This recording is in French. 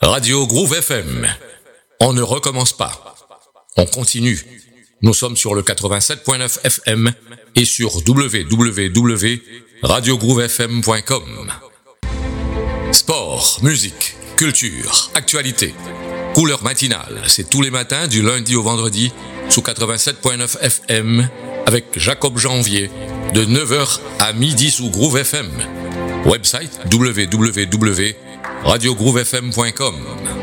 Radio Groove FM. On ne recommence pas. On continue. Nous sommes sur le 87.9 FM et sur www.radiogroovefm.com. Sport, musique, culture, actualité. Couleur matinale, c'est tous les matins du lundi au vendredi sous 87.9 FM avec Jacob Janvier de 9h à midi sous Groove FM. Website www.radiogroovefm.com.